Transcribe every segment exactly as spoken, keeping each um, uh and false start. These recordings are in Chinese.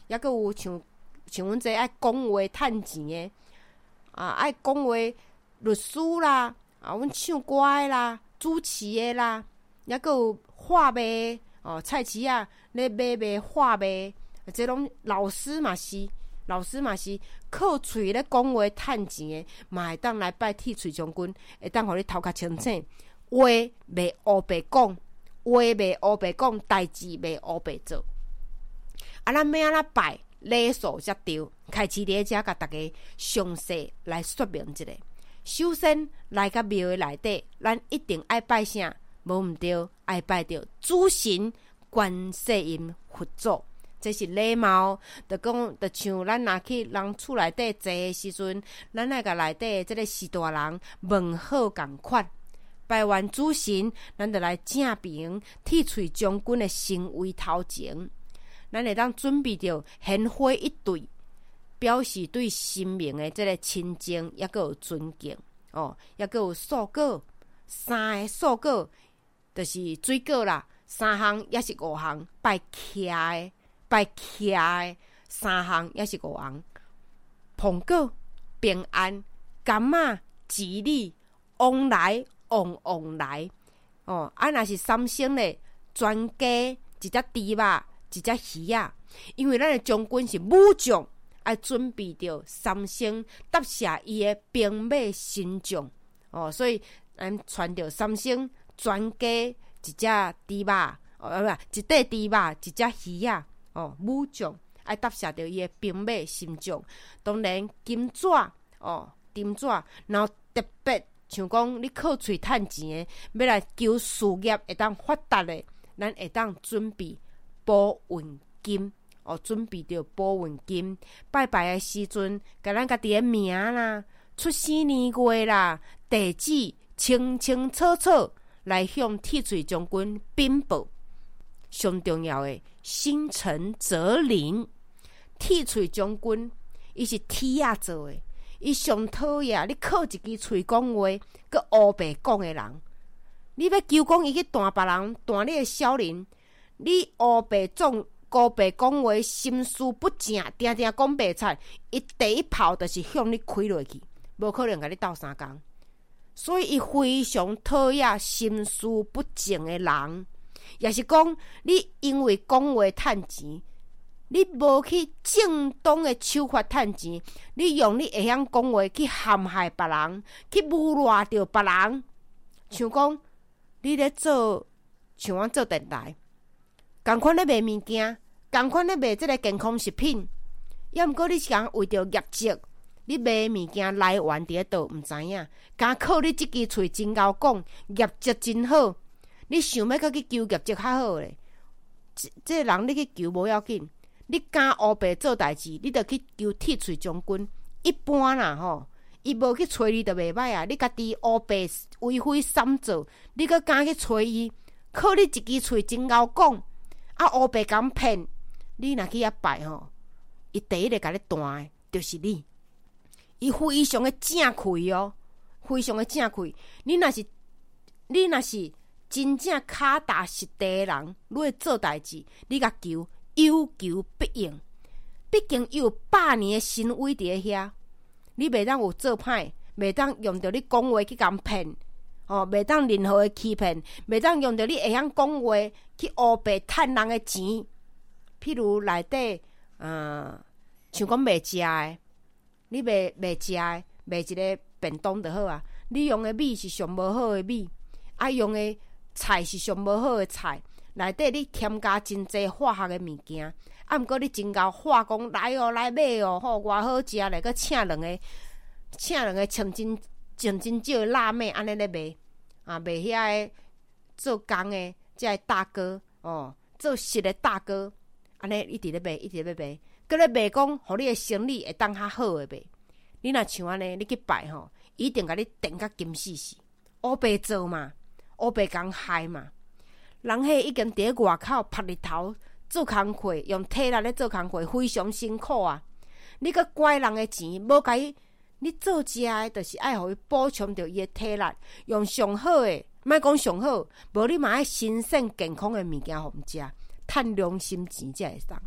抑佫有像像阮这爱讲话趁钱的啊，爱讲话律师啦，啊，阮唱歌的啦，主持的啦，抑佫有画卖哦，菜市啊咧买卖画卖，这拢老师嘛是，老师嘛是靠喙咧讲话趁钱的，嘛会当来拜铁喙将军，会当互你头壳清醒，话袂乌白讲，话袂乌白讲，代志袂乌白做。啊，咱要安怎拜礼数才对？开始伫遮甲大家详细来说明一下。首先来到庙的内底，咱一定爱拜啥？无毋对，爱拜着主神观世音佛祖，这是礼貌。就讲，就像咱若去人厝内底坐的时阵，咱爱甲内底的这个士大人问好共款。拜完主神，咱就来正平铁喙将军的神位头前。咱会当准备着鲜花一对，表示对神明的这个亲近，也佫有尊敬哦，也佫有素果，三个素果就是水果啦，三项也是五项，拜徛的拜徛的三项也是五项，苹果、平安、柑仔、吉利、旺来、旺旺来哦。啊，若是三星咧，全家一只猪肉。一只鱼啊，因为咱的将军是武将，爱准备着三星答谢伊的兵马神将哦，所以咱传着三星全家一只猪肉哦，不，一块猪肉，一只鱼啊哦，武将爱答谢着伊的兵马神将。当然金纸哦，金纸，然后特别像讲你靠喙趁钱的，要来求事业会当发达的，咱会当准备。保运金哦，准备着保运金。拜拜的时阵，甲咱家己的名啦、出生年月啦、地址清清楚楚来向铁喙将军禀报。上重要的，心诚则灵。铁喙将军，伊是铁啊做的，伊上讨厌你靠一支喙讲话，佮乌白讲的人。你要求讲伊去弹别人，弹你的小人。你乌白总高白讲话，心思不正，定定讲白菜，伊第一炮就是向你开落去，无可能甲你斗相共。所以伊非常讨厌心思不正的人，也是讲你因为讲话趁钱，你无去正当的手法趁钱，你用你会晓讲话去陷害别人，去侮辱着别人。像讲你咧做，像我做电台。同款咧卖物件，同款咧卖即个健康食品，也毋过你是讲为着业绩，你卖物件来源伫咧倒，毋知影，敢靠你即支喙真够讲，业绩真好，你想要搁去求业绩较好咧？即即人你去求无要紧，你敢乌白做代志，你着去求铁喙将军。一般啦吼，伊无去找你着袂歹啊，你家己乌白为非三做，你搁敢去找伊？靠你一支喙真够讲。啊！乌白敢骗你，若去遐拜吼，伊第一个甲你弹的，就是你。伊非常的正气哦，非常的正气。你若是你若是真正脚踏实地的人，你会做代志，你甲求有求必应。毕竟伊有百年的神威伫咧遐，你袂当有做歹，袂当用着你讲话去甲骗。哦，袂当任何的欺骗，袂当用着你会晓讲话去乌白趁人的钱。譬如内底，呃，像讲卖食的，你卖卖食的，卖一个便当就好啊。你用的米是上无好的米，啊，用的菜是上无好的菜，内底你添加真济化学的物件，啊，毋过你真够化工来哦，来买哦，吼，偌好食咧，佮请两个，请两个称真。种真少的辣妹安尼咧卖啊，卖遐个做工的即个大哥哦，做实的大哥安尼一直咧卖，一直咧卖，佮咧卖讲，互你的生意会当较好诶卖。你若像安尼，你去拜吼，一定甲你定甲金死死，乌白做嘛，乌白共害嘛。人迄已经伫咧外口晒日头做工课，用体力咧做工课，非常辛苦啊。你佮拐人的钱，无甲伊。你做食的，就是爱互伊补充着伊的体力，用上好的，莫讲上好，无你嘛爱新鲜健康的物件互伊食，趁良心钱才会当。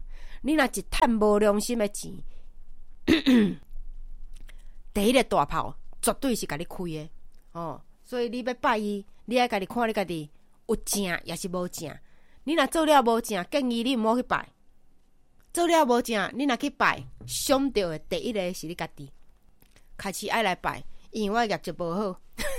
你若一趁无良心的钱，第一个大炮绝对是甲你开的哦。所以你要拜伊，你爱家己看你家己有正也是无正。你若做了无正，建议你毋好去拜。做了无正，你若去拜，伤到的第一个是你家己。开始爱来拜，因为我业绩无好，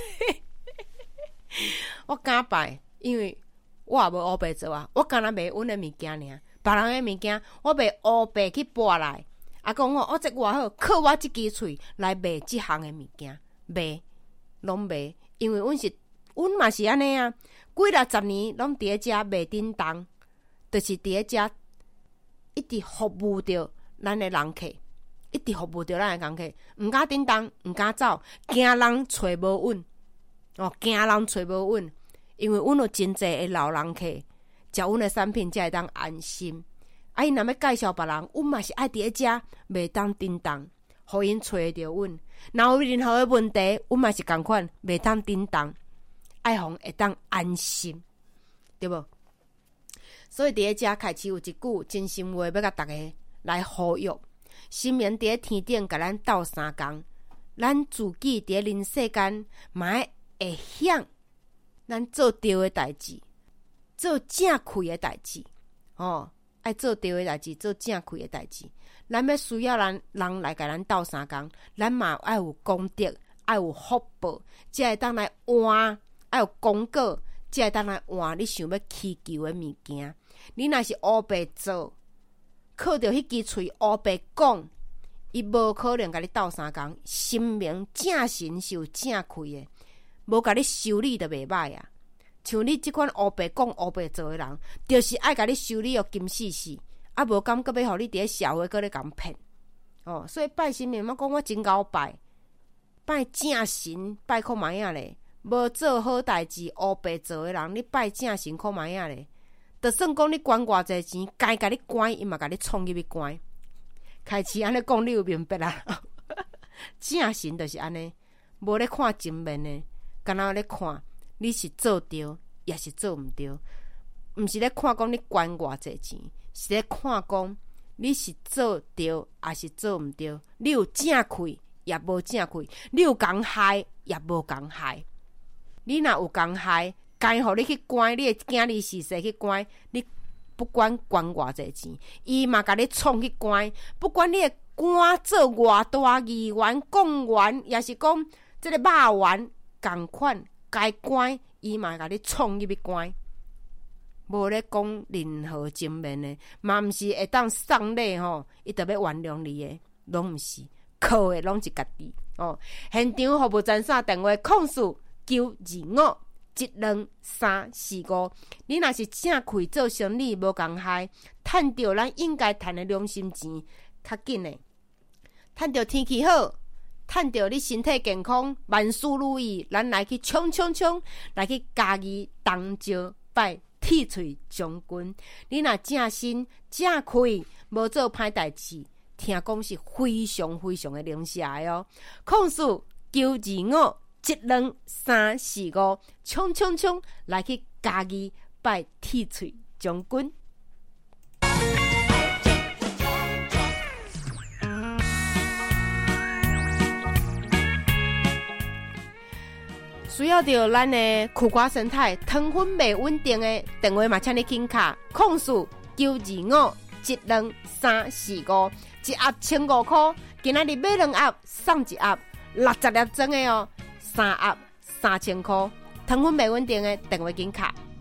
我敢拜，因为我也无乌白做啊。我敢若卖阮的物件尔，别人的物件我卖乌白去搬来，啊讲我我这偌好，靠我这支喙来卖即项的物件，卖拢卖，因为阮是阮嘛是安尼啊，几六十年拢伫咧遮卖叮当，就是伫咧遮一直服务着咱的人客。一直服务着咱的工课，毋敢叮当，毋敢走，惊人找无稳哦，惊人找无稳，因为阮有真济的老人客，食阮的产品才会当安心。啊，因若要介绍别人，阮嘛是爱伫咧遮袂当叮当，互因找着阮。若有任何的问题，阮嘛是共款，袂当叮当，爱互会当安心，对无？所以伫咧遮开始有一句真心话，要甲大家来呼吁。心明伫咧天顶，甲咱斗相共，咱自己伫咧人世间，嘛会晓咱做对的代志，做正确的代志，哦，爱做对的代志，做正确的代志。咱要需要人人来甲咱斗相共，咱嘛爱有功德，爱有福报，才会当来换，爱有功果，才会当来换你想要祈求的物件。你若是乌白做，靠着迄支喙乌白讲，伊无可能甲你斗相共。神明正神是有正气的，无甲你修理就袂歹啊。像你即款乌白讲乌白做的人，就是爱甲你修理哦金死死，啊无敢阁要互你伫咧社会阁咧共骗哦。所以拜神明，莫讲我真够拜，拜正神拜看卖啊咧，无做好代志乌白做的人，你拜正神看卖啊咧。就算讲你捐偌济钱，该甲你关，伊嘛甲你冲入去关。开始安尼讲，你有明白啦？正神就是安尼，无咧看正面的，敢若咧看你是做对，也是做毋对。毋是咧看讲你捐偌济钱，是咧看讲你是做对，也是做毋对。你有正气，也无正气；你有共害，也无共害。你若有共害，该互你去关，你的囝儿逝世去关，你不管关偌济钱，伊嘛甲你冲去关。不管你的官做偌大，议员、公员，也是讲即个肉圆共款，该关伊嘛甲你冲入去关。无咧讲任何正面的，嘛毋是会当送礼吼，伊特要原谅你的，拢毋是，靠的拢是家己哦。现场服务专线电话：控诉九二五。一两三四五，你若是正气做生意无共害，趁着咱应该趁的良心钱，较紧的，趁着天气好，趁着你身体健康，万事如意，咱来去冲冲冲，来去家己东石拜铁锤将军。你若正心正气，无做歹代志，听讲是非常非常的灵下的哦。控诉九二五。一两三四五，冲冲冲来去家己拜铁锤将军。需要着咱的苦瓜生态糖分未稳定的电话嘛，请你紧卡控诉九二五一两三四五，一盒千五块，今仔日买两盒送一盒，六十粒装的哦。三盒三千块，糖分未稳定的电话紧卡。